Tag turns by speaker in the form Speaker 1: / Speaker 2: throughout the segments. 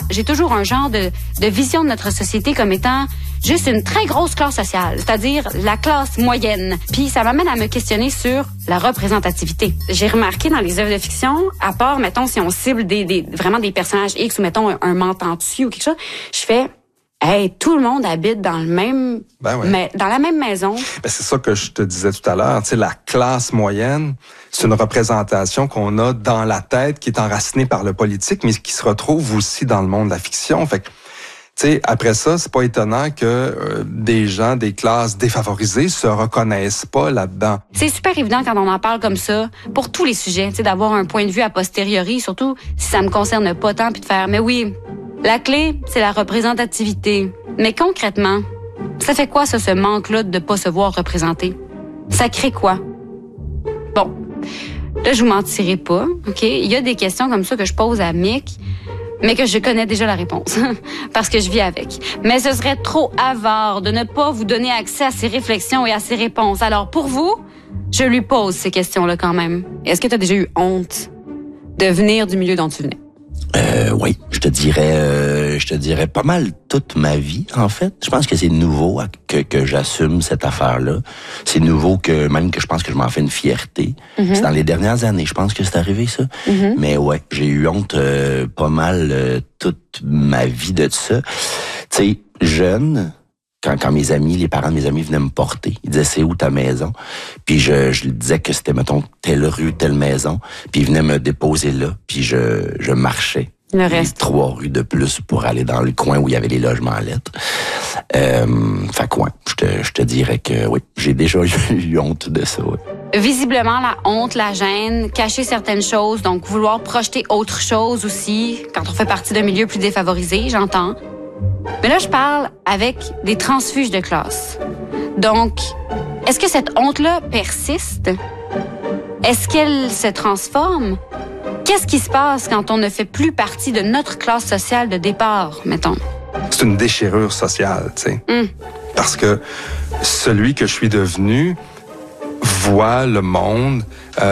Speaker 1: j'ai toujours un genre de vision de notre société comme étant juste une très grosse classe sociale, c'est-à-dire la classe moyenne. Puis ça m'amène à me questionner sur la représentativité. J'ai remarqué dans les œuvres de fiction, à part, mettons, si on cible vraiment des personnages X ou, mettons, un mentant-tu ou quelque chose, je fais... Hey, tout le monde habite dans le même, dans la même maison.
Speaker 2: Ben, c'est ça que je te disais tout à l'heure. Tu sais, la classe moyenne, c'est une représentation qu'on a dans la tête qui est enracinée par le politique, mais qui se retrouve aussi dans le monde de la fiction. Fait que, tu sais, après ça, c'est pas étonnant que des gens des classes défavorisées se reconnaissent pas là-dedans.
Speaker 1: C'est super évident quand on en parle comme ça, pour tous les sujets, tu sais, d'avoir un point de vue a posteriori, surtout si ça me concerne pas tant, puis de faire, mais oui. La clé, c'est la représentativité. Mais concrètement, ça fait quoi, ça, ce manque-là de pas se voir représenté? Ça crée quoi? Bon, là, je vous mentirai pas, OK? Il y a des questions comme ça que je pose à Mick, mais que je connais déjà la réponse, parce que je vis avec. Mais ce serait trop avare de ne pas vous donner accès à ses réflexions et à ses réponses. Alors, pour vous, je lui pose ces questions-là quand même. Est-ce que tu as déjà eu honte de venir du milieu dont tu venais?
Speaker 3: Oui, je te dirais pas mal toute ma vie, en fait. Je pense que c'est nouveau que j'assume cette affaire-là. C'est nouveau que je pense que je m'en fais une fierté. Mm-hmm. C'est dans les dernières années, je pense que c'est arrivé, ça. Mm-hmm. Mais ouais, j'ai eu honte pas mal toute ma vie de ça. Tu sais, jeune... Quand mes amis, les parents de mes amis venaient me porter, ils disaient, c'est où ta maison? Puis je disais que c'était, mettons, telle rue, telle maison. Puis ils venaient me déposer là, puis je marchais.
Speaker 1: Le reste.
Speaker 3: 3 rues de plus pour aller dans le coin où il y avait les logements à lettres. Fait quoi, je te dirais que oui, j'ai déjà eu honte de ça, oui.
Speaker 1: Visiblement, la honte, la gêne, cacher certaines choses, donc vouloir projeter autre chose aussi, quand on fait partie d'un milieu plus défavorisé, j'entends. Mais là, je parle avec des transfuges de classe. Donc, est-ce que cette honte-là persiste? Est-ce qu'elle se transforme? Qu'est-ce qui se passe quand on ne fait plus partie de notre classe sociale de départ, mettons?
Speaker 2: C'est une déchirure sociale, tu sais. Parce que celui que je suis devenu voit le monde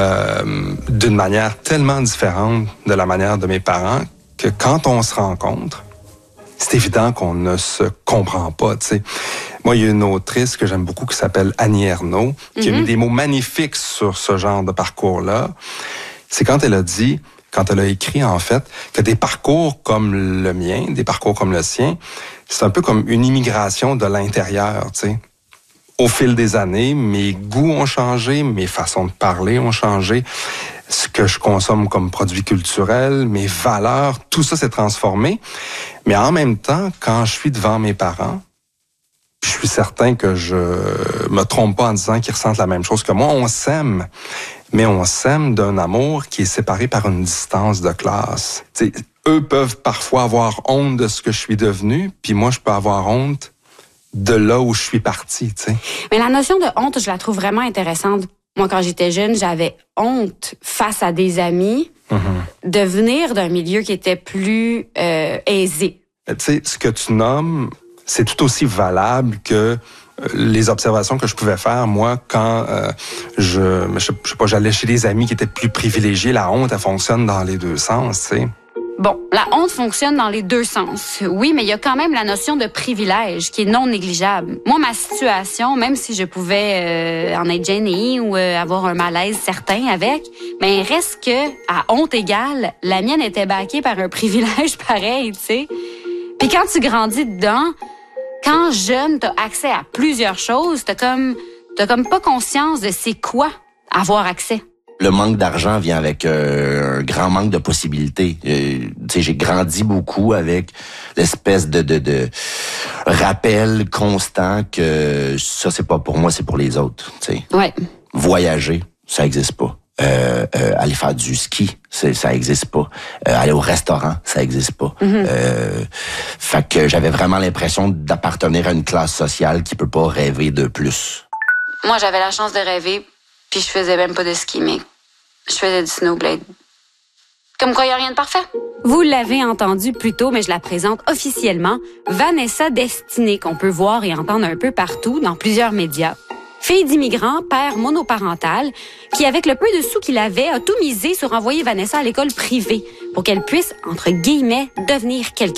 Speaker 2: d'une manière tellement différente de la manière de mes parents que quand on se rencontre, c'est évident qu'on ne se comprend pas, tu sais. Moi, il y a une autrice que j'aime beaucoup qui s'appelle Annie Ernaux, qui a mis des mots magnifiques sur ce genre de parcours-là. C'est quand elle a écrit, en fait, que des parcours comme le mien, des parcours comme le sien, c'est un peu comme une immigration de l'intérieur, tu sais. Au fil des années, mes goûts ont changé, mes façons de parler ont changé, ce que je consomme comme produits culturels, mes valeurs, tout ça s'est transformé. Mais en même temps, quand je suis devant mes parents, je suis certain que je me trompe pas en disant qu'ils ressentent la même chose que moi. On s'aime, mais on s'aime d'un amour qui est séparé par une distance de classe. T'sais, eux peuvent parfois avoir honte de ce que je suis devenu, puis moi, je peux avoir honte de là où je suis parti, tu sais.
Speaker 1: Mais la notion de honte, je la trouve vraiment intéressante. Moi, quand j'étais jeune, j'avais honte face à des amis de venir d'un milieu qui était plus aisé.
Speaker 2: Tu sais, ce que tu nommes, c'est tout aussi valable que les observations que je pouvais faire, moi, quand je sais pas, j'allais chez des amis qui étaient plus privilégiés. La honte, elle fonctionne dans les deux sens, tu sais.
Speaker 1: Bon, la honte fonctionne dans les deux sens. Oui, mais il y a quand même la notion de privilège qui est non négligeable. Moi, ma situation, même si je pouvais en être gênée ou avoir un malaise certain avec, mais il reste que, à honte égale, la mienne était backée par un privilège pareil, tu sais. Puis quand tu grandis dedans, quand jeune, t'as accès à plusieurs choses, t'as comme pas conscience de c'est quoi avoir accès.
Speaker 3: Le manque d'argent vient avec un grand manque de possibilités. Tu sais, j'ai grandi beaucoup avec l'espèce de rappel constant que ça, c'est pas pour moi, c'est pour les autres. Tu sais.
Speaker 1: Ouais.
Speaker 3: Voyager, ça existe pas. Aller faire du ski, ça existe pas. Aller au restaurant, ça existe pas. Fait que j'avais vraiment l'impression d'appartenir à une classe sociale qui peut pas rêver de plus.
Speaker 1: Moi, j'avais la chance de rêver, puis je faisais même pas de ski, mais je faisais du snowblade. Comme quoi, il n'y a rien de parfait. Vous l'avez entendu plus tôt, mais je la présente officiellement. Vanessa Destinée, qu'on peut voir et entendre un peu partout dans plusieurs médias. Fille d'immigrant, père monoparental, qui, avec le peu de sous qu'il avait, a tout misé sur envoyer Vanessa à l'école privée pour qu'elle puisse, entre guillemets, devenir quelqu'un.